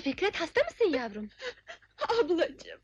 Fikret, hasta mısın yavrum? Ablacığım,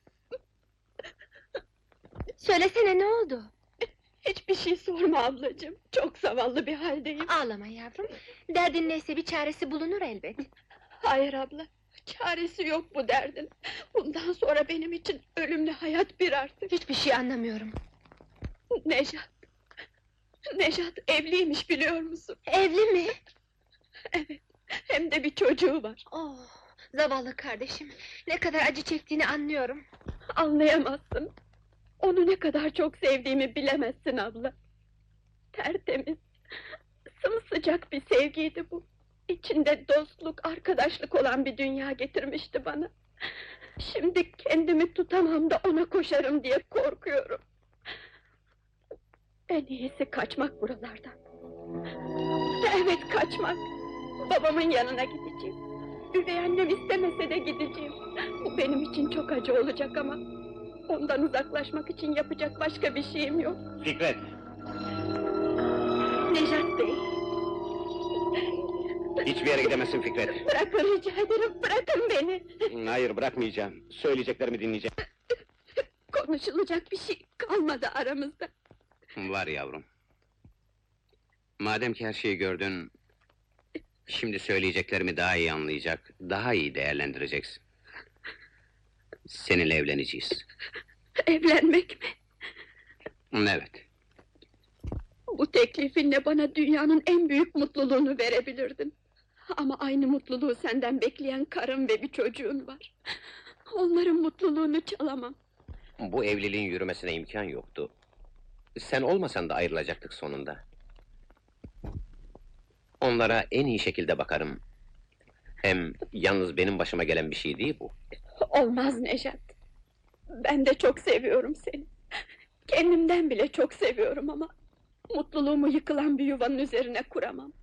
Söylesene, ne oldu? hiçbir şey sorma ablacığım. Çok zavallı bir haldeyim. Ağlama yavrum, derdin neyse bir çaresi bulunur elbet. Hayır abla, çaresi yok bu derdin. Bundan sonra benim için ölümle hayat bir artık. Hiçbir şey anlamıyorum. Nejat... Nejat evliymiş, biliyor musun? Evli mi? Evet, hem de bir çocuğu var. Oh, zavallı kardeşim, ne kadar acı çektiğini anlıyorum. Anlayamazsın. Onu ne kadar çok sevdiğimi bilemezsin abla. Tertemiz, sımsıcak bir sevgiydi bu. İçinde dostluk, arkadaşlık olan bir dünya getirmişti bana. Şimdi kendimi tutamam da ona koşarım diye korkuyorum. En iyisi kaçmak buralardan. Evet, kaçmak. Babamın yanına gideceğim. Üvey annem istemese de gideceğim. Bu benim için çok acı olacak ama... ondan uzaklaşmak için yapacak başka bir şeyim yok. Fikret! Nejat Bey, Hiçbir yere gidemezsin Fikret! bırakın rica ederim, bırakın beni! Hayır, bırakmayacağım. Söyleyeceklerimi dinleyeceğim. Konuşulacak bir şey kalmadı aramızda. Var yavrum. Madem ki her şeyi gördün... şimdi söyleyeceklerimi daha iyi anlayacak, daha iyi değerlendireceksin. Seninle evleneceğiz. Evlenmek mi? Evet. Bu teklifinle bana dünyanın en büyük mutluluğunu verebilirdin. Ama aynı mutluluğu senden bekleyen karım ve bir çocuğun var. Onların mutluluğunu çalamam. Bu evliliğin yürümesine imkan yoktu. Sen olmasan da ayrılacaktık sonunda. Onlara en iyi şekilde bakarım. Hem yalnız benim başıma gelen bir şey değil bu. Olmaz Nejat. Ben de çok seviyorum seni. Kendimden bile çok seviyorum ama... mutluluğumu yıkılan bir yuvanın üzerine kuramam.